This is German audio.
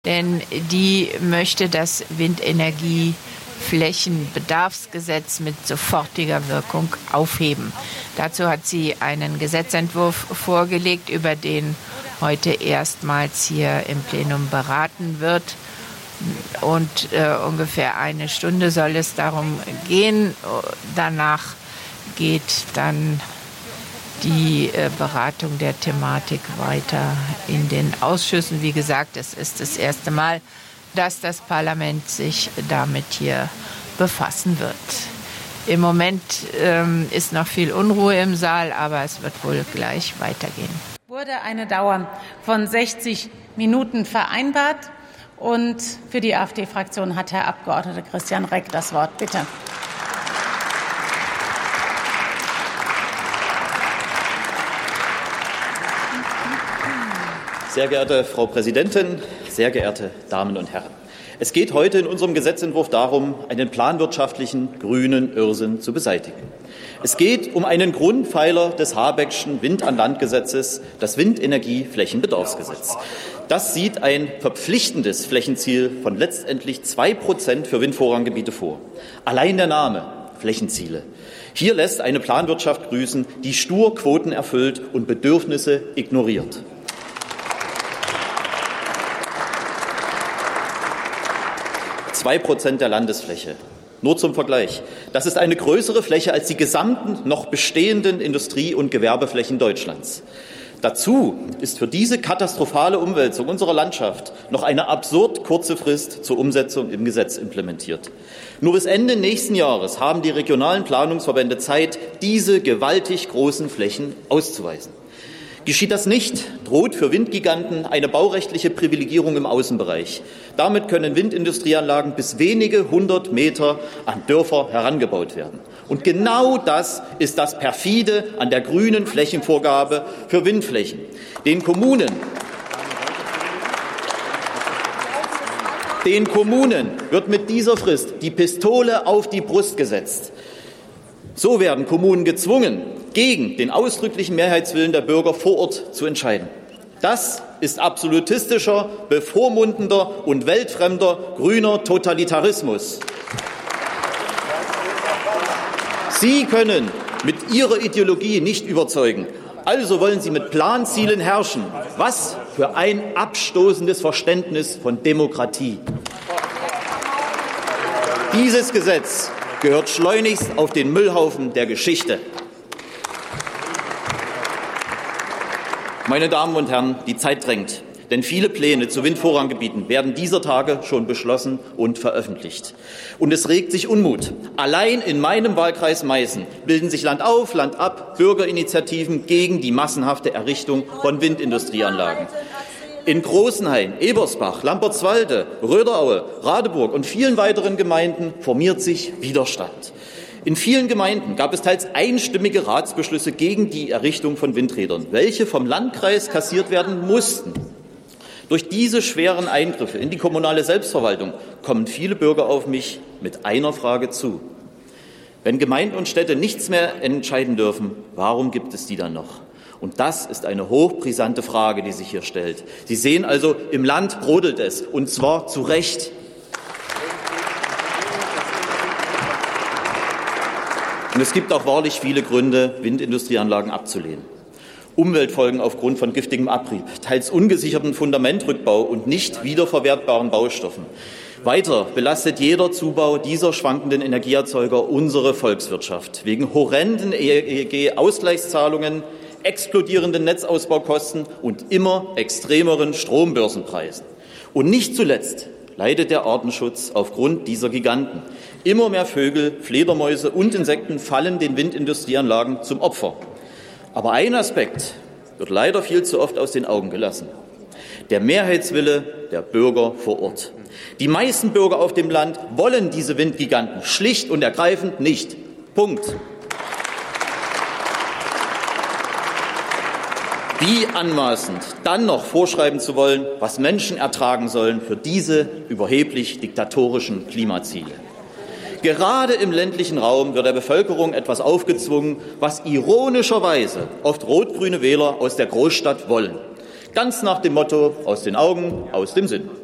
denn die möchte das Windenergieflächenbedarfsgesetz mit sofortiger Wirkung aufheben. Dazu hat sie einen Gesetzentwurf vorgelegt, über den heute erstmals hier im Plenum beraten wird. Und ungefähr eine Stunde soll es darum gehen. Danach geht dann die Beratung der Thematik weiter in den Ausschüssen. Wie gesagt, es ist das erste Mal, dass das Parlament sich damit hier befassen wird. Im Moment ist noch viel Unruhe im Saal, aber es wird wohl gleich weitergehen. Wurde eine Dauer von 60 Minuten vereinbart. Und für die AfD-Fraktion hat Herr Abgeordneter Christian Reck das Wort. Bitte. Sehr geehrte Frau Präsidentin, sehr geehrte Damen und Herren! Es geht heute in unserem Gesetzentwurf darum, einen planwirtschaftlichen grünen Irrsinn zu beseitigen. Es geht um einen Grundpfeiler des Habeckschen Wind-an-Land-Gesetzes, das Windenergieflächenbedarfsgesetz. Das sieht ein verpflichtendes Flächenziel von letztendlich 2% für Windvorranggebiete vor. Allein der Name Flächenziele. Hier lässt eine Planwirtschaft grüßen, die stur Quoten erfüllt und Bedürfnisse ignoriert. (2% der Landesfläche. Nur zum Vergleich. Das ist eine größere Fläche als die gesamten noch bestehenden Industrie- und Gewerbeflächen Deutschlands. Dazu ist für diese katastrophale Umwälzung unserer Landschaft noch eine absurd kurze Frist zur Umsetzung im Gesetz implementiert. Nur bis Ende nächsten Jahres haben die regionalen Planungsverbände Zeit, diese gewaltig großen Flächen auszuweisen. Geschieht das nicht, droht für Windgiganten eine baurechtliche Privilegierung im Außenbereich. Damit können Windindustrieanlagen bis wenige 100 Meter an Dörfer herangebaut werden. Und genau das ist das perfide an der grünen Flächenvorgabe für Windflächen. Den Kommunen wird mit dieser Frist die Pistole auf die Brust gesetzt. So werden Kommunen gezwungen, gegen den ausdrücklichen Mehrheitswillen der Bürger vor Ort zu entscheiden. Das ist absolutistischer, bevormundender und weltfremder grüner Totalitarismus. Sie können mit Ihrer Ideologie nicht überzeugen. Also wollen Sie mit Planzielen herrschen. Was für ein abstoßendes Verständnis von Demokratie. Dieses Gesetz gehört schleunigst auf den Müllhaufen der Geschichte. Meine Damen und Herren, die Zeit drängt, denn viele Pläne zu Windvorranggebieten werden dieser Tage schon beschlossen und veröffentlicht. Und es regt sich Unmut. Allein in meinem Wahlkreis Meißen bilden sich Land auf, Land ab Bürgerinitiativen gegen die massenhafte Errichtung von Windindustrieanlagen. In Großenhain, Ebersbach, Lambertswalde, Röderaue, Radeburg und vielen weiteren Gemeinden formiert sich Widerstand. In vielen Gemeinden gab es teils einstimmige Ratsbeschlüsse gegen die Errichtung von Windrädern, welche vom Landkreis kassiert werden mussten. Durch diese schweren Eingriffe in die kommunale Selbstverwaltung kommen viele Bürger auf mich mit einer Frage zu. Wenn Gemeinden und Städte nichts mehr entscheiden dürfen, warum gibt es die dann noch? Und das ist eine hochbrisante Frage, die sich hier stellt. Sie sehen also, im Land brodelt es, und zwar zu Recht. Und es gibt auch wahrlich viele Gründe, Windindustrieanlagen abzulehnen. Umweltfolgen aufgrund von giftigem Abrieb, teils ungesicherten Fundamentrückbau und nicht wiederverwertbaren Baustoffen. Weiter belastet jeder Zubau dieser schwankenden Energieerzeuger unsere Volkswirtschaft wegen horrenden EEG-Ausgleichszahlungen, explodierenden Netzausbaukosten und immer extremeren Strombörsenpreisen. Und nicht zuletzt leidet der Artenschutz aufgrund dieser Giganten. Immer mehr Vögel, Fledermäuse und Insekten fallen den Windindustrieanlagen zum Opfer. Aber ein Aspekt wird leider viel zu oft aus den Augen gelassen: der Mehrheitswille der Bürger vor Ort. Die meisten Bürger auf dem Land wollen diese Windgiganten schlicht und ergreifend nicht. Punkt. Wie anmaßend, dann noch vorschreiben zu wollen, was Menschen ertragen sollen für diese überheblich diktatorischen Klimaziele. Gerade im ländlichen Raum wird der Bevölkerung etwas aufgezwungen, was ironischerweise oft rot-grüne Wähler aus der Großstadt wollen. Ganz nach dem Motto: aus den Augen, aus dem Sinn.